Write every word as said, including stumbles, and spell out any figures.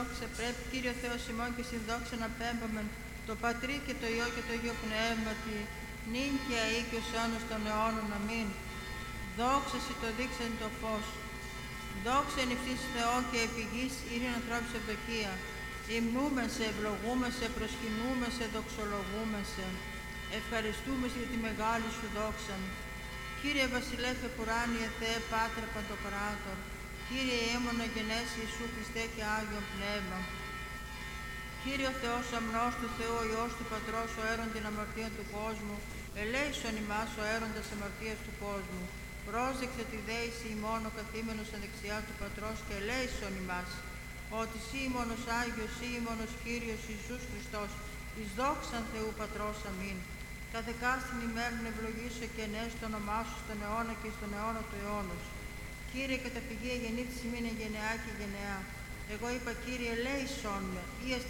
δόξα πρέπει, Κύριο Θεό ημών και στην δόξα να πέμπαμεν, το Πατρί και το Υιό και το Υιό Πνεύματι, νυν και αεί και ως αιώνας των αιώνων. Αμήν. Δόξα σοι το δείξεν το φως. Δόξα εν ευθύς Θεό και επί γης ειρήν ανθρώπους ευδοκία. Υμνούμε σε, ευλογούμε σε, προσκυνούμε σε, δοξολογούμε σε. Ευχαριστούμε για τη μεγάλη σου δόξα. Κύριε Βασιλέφε Πουράνιε Θεέ Πάτρε Παντοκράτορ, Κύριε έμονα γενέση Ιησού Χριστέ και Άγιον Πνεύμα. Κύριε ο Θεός αμνός του Θεού, ο Υιός του Πατρός, ο αίρον την αμαρτία του κόσμου, ελέησον ημάς ο αίροντας αμαρτίας του κόσμου. Πρόσδεξε τη δέηση ημών ο καθήμενος αδεξιά του Πατρός και ελέησον ημάς. Ότι σύ ημώνος Άγιος, σύ ημώνος Κύριος Ιησούς Χριστός, εις δόξαν Θεού Πατρός. Αμήν. Καθεκάστην ημέρων ευλογήσω και νες το όνομά σου στον αιώνα και στον αιώνα του αιώνος. Κύριε καταφυγή γεννήτης ημίν εν γενεά και γενεά. Εγώ είπα, Κύριε, ελέησον με, ή